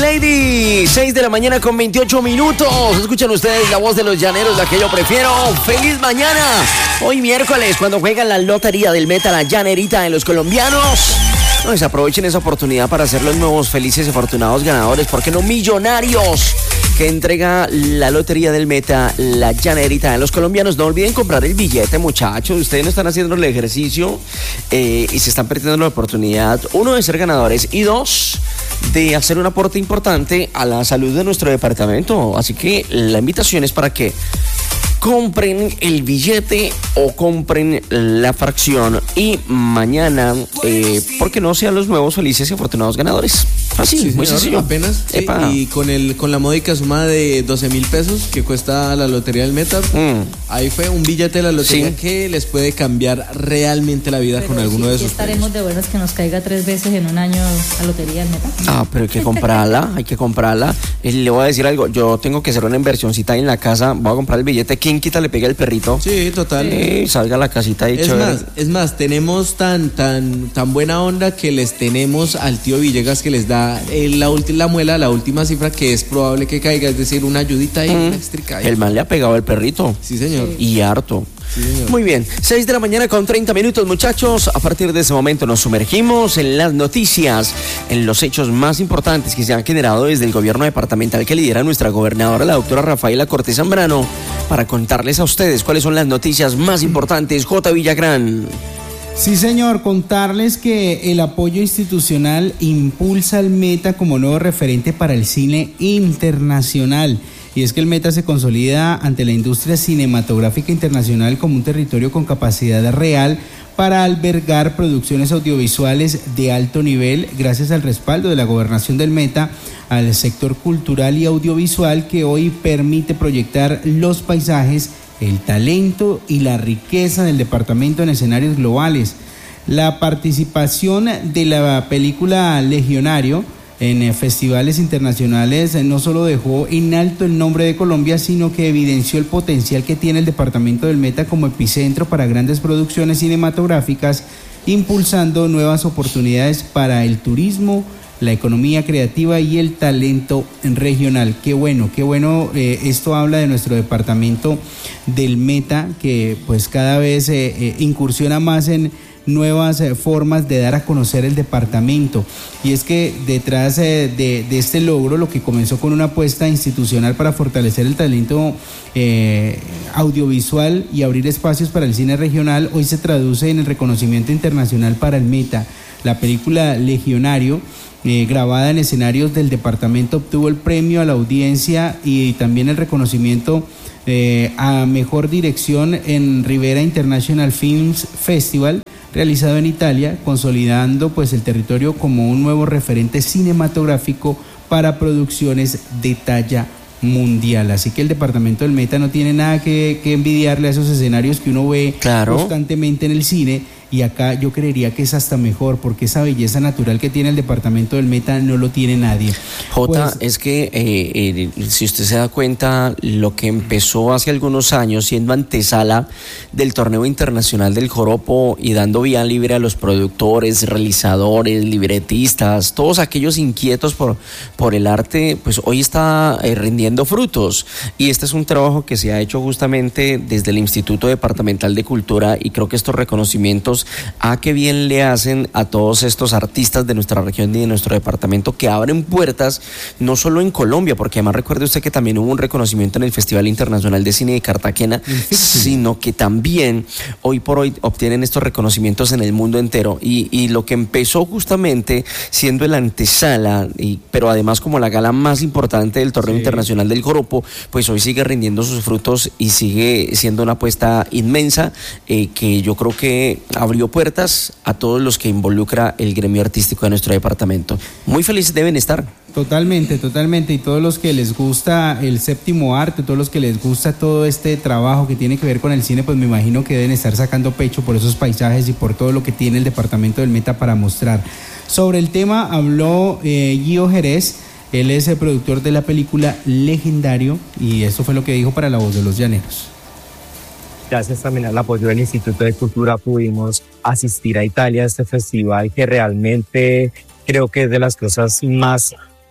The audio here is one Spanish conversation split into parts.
ladies. 6 de la mañana con 28 minutos. Escuchan ustedes la voz de los llaneros, la que yo prefiero. ¡Feliz mañana! Hoy miércoles, cuando juegan la lotería del Meta, la llanerita de los colombianos. No desaprovechen esa oportunidad para ser los nuevos felices y afortunados ganadores, ¿por qué no millonarios? Que entrega la lotería del Meta, la llanerita de los colombianos. No olviden comprar el billete, muchachos. Ustedes no están haciendo el ejercicio y se están perdiendo la oportunidad, uno, de ser ganadores y dos, de hacer un aporte importante a la salud de nuestro departamento. Así que la invitación es para que compren el billete o compren la fracción y mañana, porque no sean los nuevos felices y afortunados ganadores. Fácil, sí, muy sencillo. Apenas, sí, y con la módica suma de 12,000 pesos que cuesta la lotería del Meta, ahí fue un billete de la lotería que les puede cambiar realmente la vida. Pero con alguno de esos estaremos premios. De buenas que nos caiga 3 veces en un año la lotería del Meta. Pero hay que comprarla, hay que comprarla. Le voy a decir algo, yo tengo que hacer una inversioncita en la casa, voy a comprar el billete. ¿Quién quita le pega el perrito? Sí, total. Salga a la casita y es más, tenemos tan buena onda que les tenemos al tío Villegas que les da la muela, la última cifra, que es probable que caiga, es decir, una ayudita ahí, una extrica ahí. El man le ha pegado el perrito. Sí, señor. Y harto. Sí, señor. Muy bien, 6 de la mañana con 30 minutos, muchachos. A partir de ese momento nos sumergimos en las noticias, en los hechos más importantes que se han generado desde el gobierno departamental que lidera nuestra gobernadora, la doctora Rafaela Cortés Zambrano, para contarles a ustedes cuáles son las noticias más importantes. J. Villagrán. Sí, señor, contarles que el apoyo institucional impulsa al Meta como nuevo referente para el cine internacional. Y es que el Meta se consolida ante la industria cinematográfica internacional como un territorio con capacidad real para albergar producciones audiovisuales de alto nivel, gracias al respaldo de la gobernación del Meta al sector cultural y audiovisual, que hoy permite proyectar los paisajes, el talento y la riqueza del departamento en escenarios globales. La participación de la película Legionario en festivales internacionales no solo dejó en alto el nombre de Colombia, sino que evidenció el potencial que tiene el departamento del Meta como epicentro para grandes producciones cinematográficas, impulsando nuevas oportunidades para el turismo, la economía creativa y el talento regional. Qué bueno, esto habla de nuestro departamento del Meta, que pues cada vez incursiona más en nuevas formas de dar a conocer el departamento. Y es que detrás de este logro, lo que comenzó con una apuesta institucional para fortalecer el talento audiovisual y abrir espacios para el cine regional, hoy se traduce en el reconocimiento internacional para el Meta. La película Legionario, grabada en escenarios del departamento, obtuvo el premio a la audiencia y también el reconocimiento a mejor dirección en Rivera International Films Festival, realizado en Italia, consolidando pues el territorio como un nuevo referente cinematográfico para producciones de talla mundial. Así que el departamento del Meta no tiene nada que envidiarle a esos escenarios que uno ve constantemente en el cine, y acá yo creería que es hasta mejor, porque esa belleza natural que tiene el departamento del Meta no lo tiene nadie. Jota, es que si usted se da cuenta, lo que empezó hace algunos años siendo antesala del torneo internacional del Joropo y dando vía libre a los productores, realizadores, libretistas, todos aquellos inquietos por el arte, pues hoy está rindiendo frutos. Y este es un trabajo que se ha hecho justamente desde el Instituto Departamental de Cultura, y creo que estos reconocimientos qué bien le hacen a todos estos artistas de nuestra región y de nuestro departamento, que abren puertas no solo en Colombia, porque además recuerde usted que también hubo un reconocimiento en el Festival Internacional de Cine de Cartagena, sino que también hoy por hoy obtienen estos reconocimientos en el mundo entero, y lo que empezó justamente siendo el antesala, pero además como la gala más importante del torneo internacional del Joropo, pues hoy sigue rindiendo sus frutos y sigue siendo una apuesta inmensa, que yo creo que abrió puertas a todos los que involucra el gremio artístico de nuestro departamento. Muy felices deben estar. Totalmente, y todos los que les gusta el séptimo arte, todos los que les gusta todo este trabajo que tiene que ver con el cine, pues me imagino que deben estar sacando pecho por esos paisajes y por todo lo que tiene el departamento del Meta para mostrar. Sobre el tema habló Gio Jerez. Él es el productor de la película Legendario, y eso fue lo que dijo para La Voz de los Llaneros. Gracias también al apoyo del Instituto de Cultura pudimos asistir a Italia a este festival, que realmente creo que es de las cosas más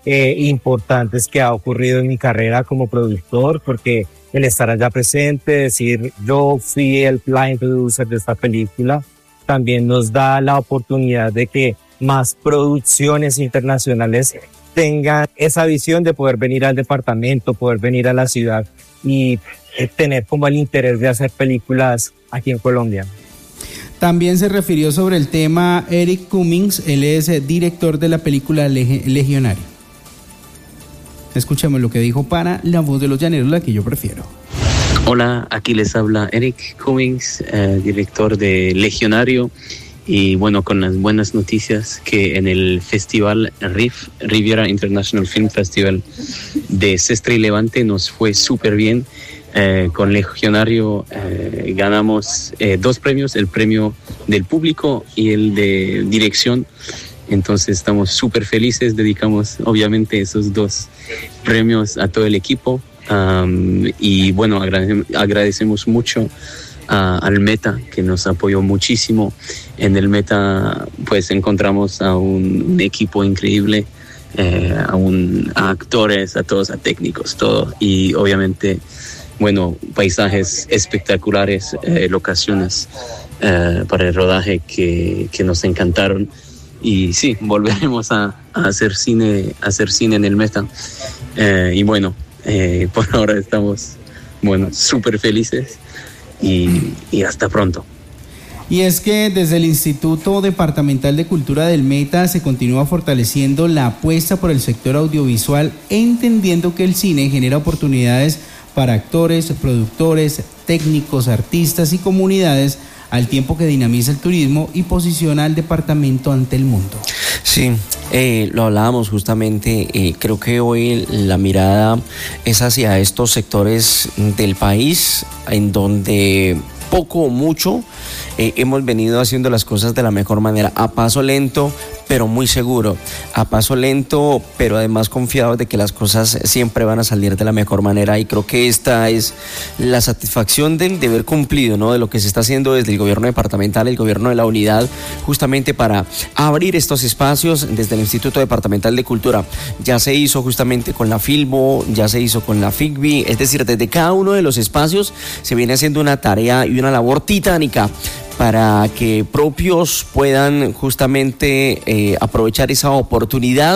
importantes que ha ocurrido en mi carrera como productor, porque el estar allá presente, decir yo fui el line producer de esta película, también nos da la oportunidad de que más producciones internacionales tengan esa visión de poder venir al departamento, poder venir a la ciudad y tener como el interés de hacer películas aquí en Colombia. También se refirió sobre el tema Eric Cummings, él es director de la película Legionario. Escuchemos lo que dijo para La Voz de los Llaneros, la que yo prefiero. Hola, aquí les habla Eric Cummings, director de Legionario, y bueno, con las buenas noticias que en el festival RIF, Riviera International Film Festival de Sestre y Levante, nos fue súper bien. Con Legionario ganamos 2 premios, el premio del público y el de dirección. Entonces estamos súper felices, dedicamos obviamente esos 2 premios a todo el equipo. Y bueno, agradecemos mucho al Meta, que nos apoyó muchísimo. En el Meta pues encontramos a un equipo increíble, a actores, a todos, a técnicos, todo, y obviamente bueno, paisajes espectaculares, locaciones para el rodaje que nos encantaron. Y sí, volveremos a hacer cine en el Meta. Y bueno, por ahora estamos, bueno, súper felices y hasta pronto. Y es que desde el Instituto Departamental de Cultura del Meta se continúa fortaleciendo la apuesta por el sector audiovisual, entendiendo que el cine genera oportunidades para actores, productores, técnicos, artistas y comunidades, al tiempo que dinamiza el turismo y posiciona al departamento ante el mundo. Sí, lo hablábamos justamente, creo que hoy la mirada es hacia estos sectores del país en donde poco o mucho hemos venido haciendo las cosas de la mejor manera, a paso lento pero muy seguro, a paso lento pero además confiados de que las cosas siempre van a salir de la mejor manera, y creo que esta es la satisfacción del deber cumplido, ¿no?, de lo que se está haciendo desde el gobierno departamental, el gobierno de la unidad, justamente para abrir estos espacios desde el Instituto Departamental de Cultura. Ya se hizo justamente con la Filbo, ya se hizo con la FICBI, es decir, desde cada uno de los espacios se viene haciendo una tarea y una labor titánica para que propios puedan justamente aprovechar esa oportunidad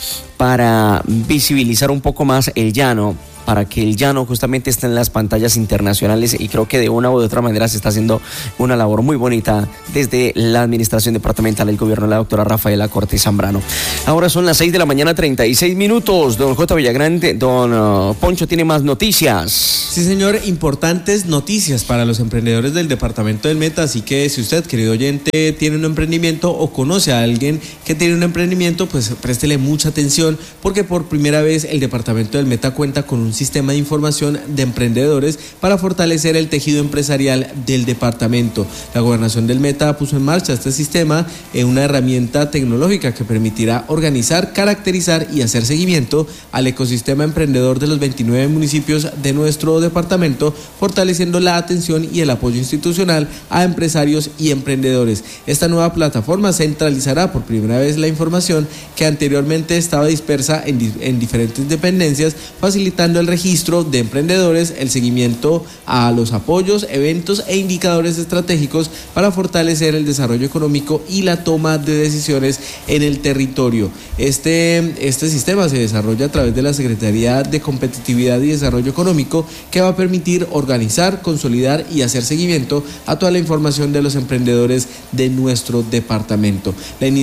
para visibilizar un poco más el llano, para que el llano justamente esté en las pantallas internacionales, y creo que de una u otra manera se está haciendo una labor muy bonita desde la administración departamental, el gobierno de la doctora Rafaela Cortés Zambrano. Ahora son las 6:36 a.m. Don J. Villagrán, don Poncho tiene más noticias. Sí, señor, importantes noticias para los emprendedores del departamento del Meta, así que si usted, querido oyente, tiene un emprendimiento o conoce a alguien que tiene un emprendimiento, pues préstele mucha atención, porque por primera vez el departamento del Meta cuenta con un sistema de información de emprendedores para fortalecer el tejido empresarial del departamento. La gobernación del Meta puso en marcha este sistema, una herramienta tecnológica que permitirá organizar, caracterizar y hacer seguimiento al ecosistema emprendedor de los 29 municipios de nuestro departamento, fortaleciendo la atención y el apoyo institucional a empresarios y emprendedores. Esta nueva plataforma centralizará por primera vez la información que anteriormente estaba dispersa en diferentes dependencias, facilitando el registro de emprendedores, el seguimiento a los apoyos, eventos e indicadores estratégicos para fortalecer el desarrollo económico y la toma de decisiones en el territorio. Este sistema se desarrolla a través de la Secretaría de Competitividad y Desarrollo Económico, que va a permitir organizar, consolidar y hacer seguimiento a toda la información de los emprendedores de nuestro departamento.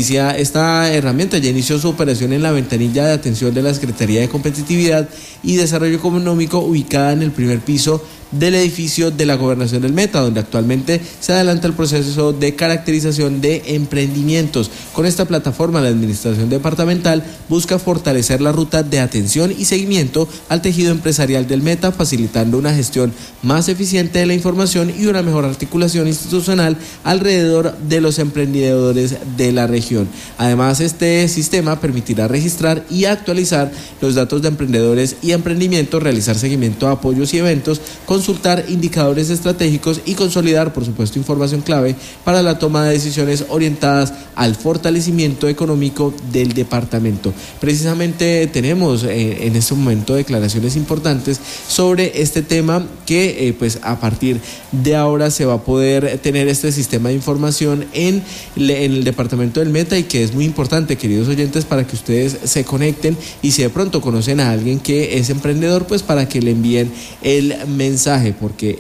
Esta herramienta ya inició su operación en la ventanilla de atención de la Secretaría de Competitividad y Desarrollo Económico, ubicada en el primer piso del edificio de la Gobernación del Meta, donde actualmente se adelanta el proceso de caracterización de emprendimientos. Con esta plataforma, la administración departamental busca fortalecer la ruta de atención y seguimiento al tejido empresarial del Meta, facilitando una gestión más eficiente de la información y una mejor articulación institucional alrededor de los emprendedores de la región. Además, este sistema permitirá registrar y actualizar los datos de emprendedores y emprendimientos, realizar seguimiento a apoyos y eventos, consultar indicadores estratégicos y consolidar, por supuesto, información clave para la toma de decisiones orientadas al fortalecimiento económico del departamento. Precisamente tenemos en este momento declaraciones importantes sobre este tema que pues a partir de ahora se va a poder tener este sistema de información en el departamento del Meta, y que es muy importante, queridos oyentes, para que ustedes se conecten y si de pronto conocen a alguien que es emprendedor, pues para que le envíen el mensaje, porque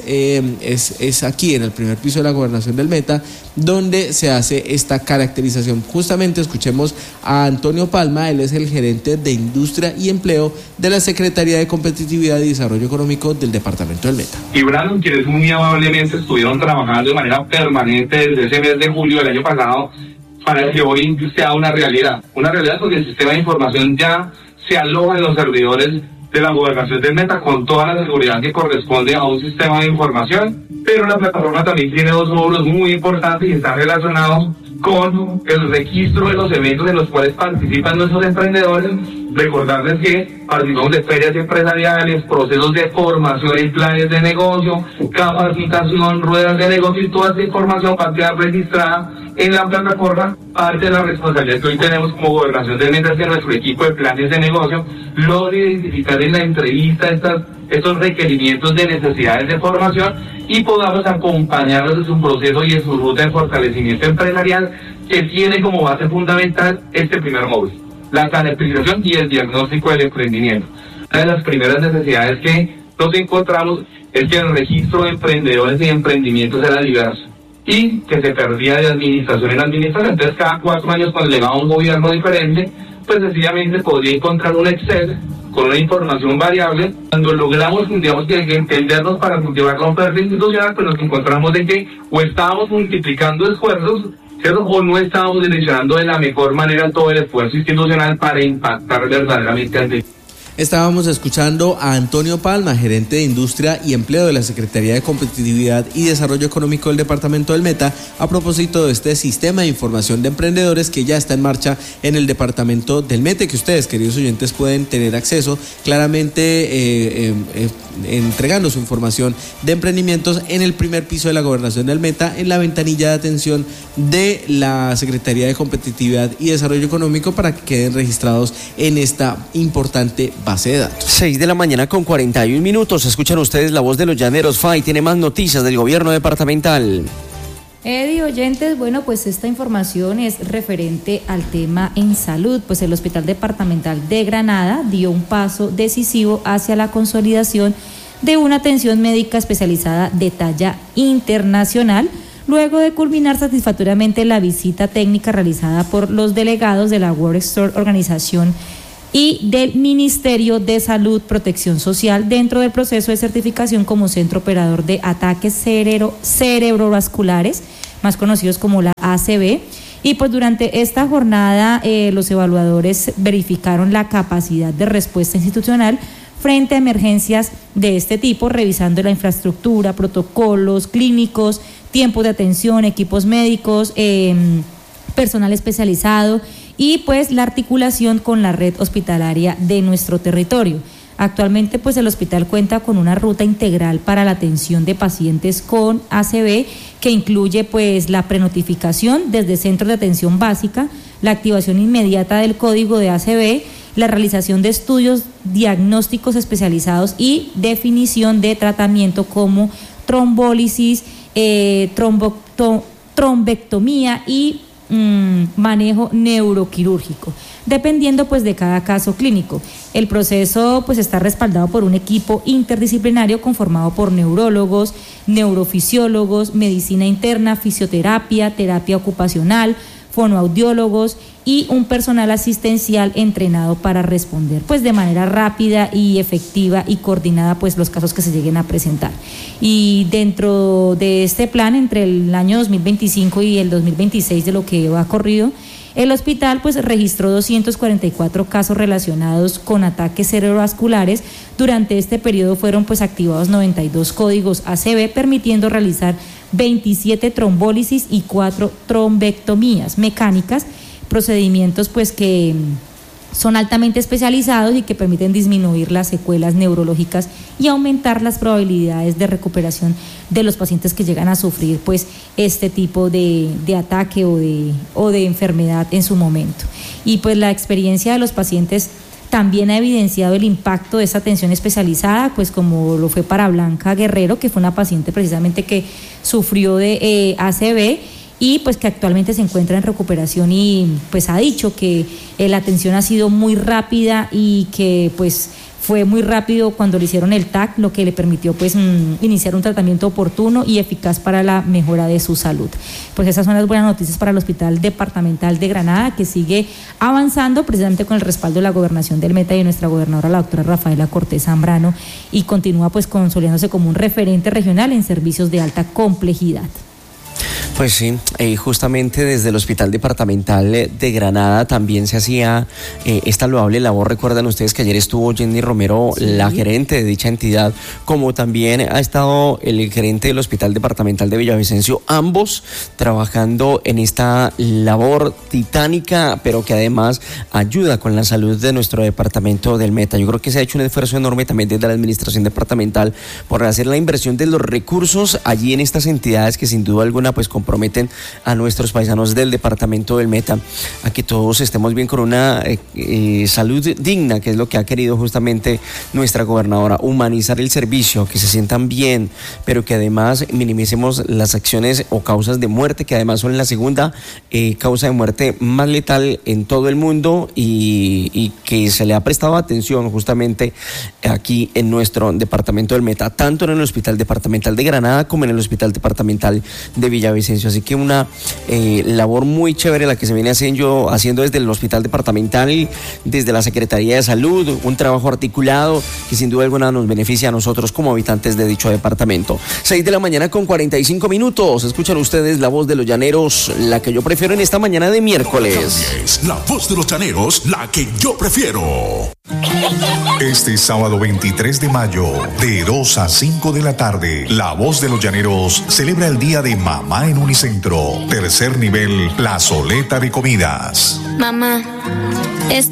es aquí en el primer piso de la gobernación del Meta donde se hace esta caracterización. Justamente escuchemos a Antonio Palma, él es el gerente de Industria y Empleo de la Secretaría de Competitividad y Desarrollo Económico del departamento del Meta. Y Brandon, quienes muy amablemente estuvieron trabajando de manera permanente desde ese mes de julio del año pasado para que hoy sea una realidad porque el sistema de información ya se aloja en los servidores de la gobernación del Meta con toda la seguridad que corresponde a un sistema de información, pero la plataforma también tiene dos módulos muy importantes y están relacionados con el registro de los eventos en los cuales participan nuestros emprendedores. Recordarles que participamos de ferias empresariales, procesos de formación y planes de negocio, capacitación, ruedas de negocio, y toda esta información va a quedar registrada en la plataforma. Parte de la responsabilidad que hoy tenemos como gobernación del Meta es que nuestro equipo de planes de negocio logre identificar en la entrevista estos requerimientos de necesidades de formación y podamos acompañarlos en su proceso y en su ruta de fortalecimiento empresarial, que tiene como base fundamental este primer módulo: la caracterización y el diagnóstico del emprendimiento. Una de las primeras necesidades que nos encontramos es que el registro de emprendedores y emprendimientos era diverso y que se perdía de administración en administración. Entonces, cada 4 años, cuando llegaba un gobierno diferente, pues sencillamente podría encontrar un Excel con una información variable. Cuando logramos, digamos, que entendernos para cultivar la oferta institucional, pues nos encontramos de que o estábamos multiplicando esfuerzos, ¿cierto?, o no estábamos direccionando de la mejor manera todo el esfuerzo institucional para impactar verdaderamente al. Estábamos escuchando a Antonio Palma, gerente de Industria y Empleo de la Secretaría de Competitividad y Desarrollo Económico del departamento del Meta, a propósito de este sistema de información de emprendedores que ya está en marcha en el departamento del Meta, que ustedes, queridos oyentes, pueden tener acceso claramente entregando su información de emprendimientos en el primer piso de la gobernación del Meta, en la ventanilla de atención de la Secretaría de Competitividad y Desarrollo Económico, para que queden registrados en esta importante base de datos. 6:41 a.m. Escuchan ustedes la voz de los llaneros. FAI tiene más noticias del gobierno departamental. Eddie, oyentes, bueno, pues esta información es referente al tema en salud, pues el Hospital Departamental de Granada dio un paso decisivo hacia la consolidación de una atención médica especializada de talla internacional, luego de culminar satisfactoriamente la visita técnica realizada por los delegados de la World Store Organización y del Ministerio de Salud, Protección Social, dentro del proceso de certificación como centro operador de ataques cerebrovasculares, más conocidos como la ACV. Y pues durante esta jornada los evaluadores verificaron la capacidad de respuesta institucional frente a emergencias de este tipo, revisando la infraestructura, protocolos clínicos, tiempos de atención, equipos médicos, personal especializado y pues la articulación con la red hospitalaria de nuestro territorio. Actualmente pues el hospital cuenta con una ruta integral para la atención de pacientes con ACV, que incluye pues la prenotificación desde centros de atención básica, la activación inmediata del código de ACV, la realización de estudios diagnósticos especializados y definición de tratamiento como trombólisis, trombectomía y manejo neuroquirúrgico, dependiendo pues de cada caso clínico. El proceso pues está respaldado por un equipo interdisciplinario conformado por neurólogos, neurofisiólogos, medicina interna, fisioterapia, terapia ocupacional, fonoaudiólogos y un personal asistencial entrenado para responder pues de manera rápida y efectiva y coordinada pues los casos que se lleguen a presentar. Y dentro de este plan, entre el año 2025 y el 2026 de lo que ha corrido, el hospital pues registró 244 casos relacionados con ataques cerebrovasculares. Durante este periodo fueron pues activados 92 códigos ACV, permitiendo realizar 27 trombólisis y 4 trombectomías mecánicas, procedimientos pues que son altamente especializados y que permiten disminuir las secuelas neurológicas y aumentar las probabilidades de recuperación de los pacientes que llegan a sufrir pues este tipo de ataque o de enfermedad en su momento. Y pues la experiencia de los pacientes también ha evidenciado el impacto de esa atención especializada, pues como lo fue para Blanca Guerrero, que fue una paciente precisamente que sufrió de ACV y pues que actualmente se encuentra en recuperación y pues ha dicho que la atención ha sido muy rápida y que pues fue muy rápido cuando le hicieron el TAC, lo que le permitió pues iniciar un tratamiento oportuno y eficaz para la mejora de su salud. Pues esas son las buenas noticias para el Hospital Departamental de Granada, que sigue avanzando precisamente con el respaldo de la gobernación del Meta y de nuestra gobernadora, la doctora Rafaela Cortés Zambrano, y continúa pues consolidándose como un referente regional en servicios de alta complejidad. Pues sí, justamente desde el Hospital Departamental de Granada también se hacía esta loable labor. Recuerdan ustedes que ayer estuvo Jenny Romero, sí, la gerente de dicha entidad, como también ha estado el gerente del Hospital Departamental de Villavicencio, ambos trabajando en esta labor titánica, pero que además ayuda con la salud de nuestro departamento del Meta. Yo creo que se ha hecho un esfuerzo enorme también desde la administración departamental por hacer la inversión de los recursos allí en estas entidades que sin duda alguna pues comprometen a nuestros paisanos del departamento del Meta a que todos estemos bien con una salud digna, que es lo que ha querido justamente nuestra gobernadora, humanizar el servicio, que se sientan bien, pero que además minimicemos las acciones o causas de muerte, que además son la segunda causa de muerte más letal en todo el mundo y que se le ha prestado atención justamente aquí en nuestro departamento del Meta, tanto en el Hospital Departamental de Granada como en el Hospital Departamental de Villavicencio. Así que una labor muy chévere la que se viene haciendo desde el Hospital Departamental, desde la Secretaría de Salud, un trabajo articulado que sin duda alguna nos beneficia a nosotros como habitantes de dicho departamento. 6 de la mañana con 45 minutos. Escuchan ustedes la voz de los llaneros, la que yo prefiero en esta mañana de miércoles. La voz de los llaneros, la que yo prefiero. Este sábado 23 de mayo, de 2 a 5 de la tarde, La Voz de los Llaneros celebra el Día de Mamá en Unicentro. Tercer nivel, plazoleta de comidas. Mamá, esto